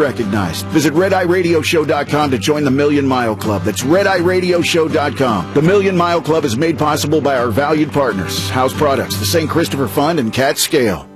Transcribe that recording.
recognized. Visit RedEyeRadioShow.com to join the Million Mile Club. That's RedEyeRadioShow.com. The Million Mile Club is made possible by our valued partners, House Products, the St. Christopher Fund, and Cat Scale.